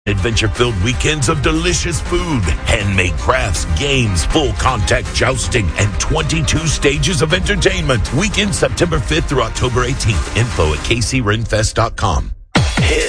Adventure-filled weekends of delicious food, handmade crafts, games, full-contact jousting, and 22 stages of entertainment. Weekend September 5th through October 18th. Info at kcrenfest.com.